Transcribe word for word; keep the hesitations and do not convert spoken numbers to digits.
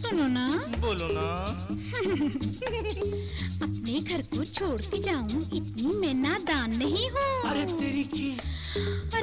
सुनो ना। बोलो ना। अपने घर को छोड़ के जाऊं इतनी मैं नादान नहीं हूँ। अरे तेरी की